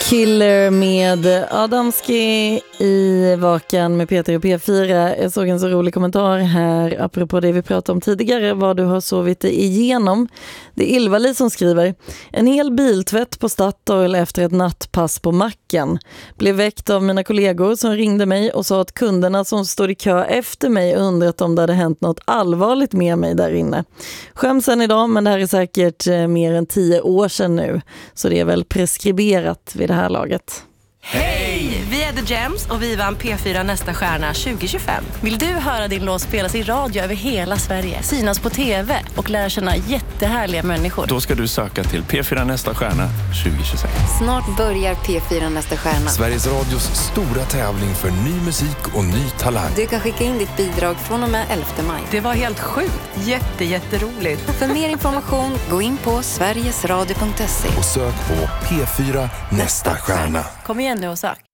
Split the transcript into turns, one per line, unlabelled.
Killer med Adamski i Vakan med Peter och P4. Jag såg en så rolig kommentar här apropå det vi pratade om tidigare, vad du har sovit igenom. Det är Ilva-Li som skriver: en hel biltvätt på Statoil efter ett nattpass på macken. Blev väckt av mina kollegor som ringde mig och sa att kunderna som stod i kö efter mig undrat om det hade hänt något allvarligt med mig där inne. Skäms än idag, men det här är säkert mer än 10 år sedan nu, så det är väl preskriberat vid det här laget.
Hej! Vi är The Gems och vi vann P4 Nästa stjärna 2025. Vill du höra din låt spelas i radio över hela Sverige, synas på TV och lära känna jättehärliga människor?
Då ska du söka till P4 Nästa stjärna 2026.
Snart börjar P4 Nästa stjärna.
Sveriges Radios stora tävling för ny musik och ny talang.
Du kan skicka in ditt bidrag från och med 11 maj.
Det var helt sjukt. Jätteroligt.
För mer information, gå in på sverigesradio.se.
Och sök på P4 Nästa stjärna.
Kom igen nu och sök.